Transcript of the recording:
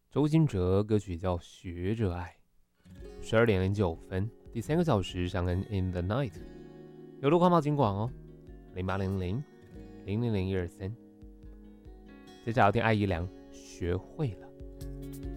周兴哲歌曲叫《学着爱》。12:09，第3个小时上跟 In the Night， 有路况报警广哦，0800-000-123。接下来听艾怡良，学会了。